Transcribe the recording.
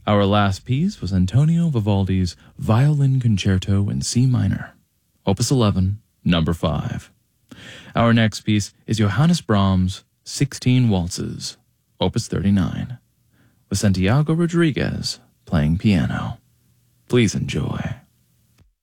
Our last piece was Antonio Vivaldi's Violin Concerto in C minor, Opus 11, number 5. Our next piece is Johannes Brahms' 16 Waltzes, Opus 39, with Santiago Rodriguez playing piano. Please enjoy.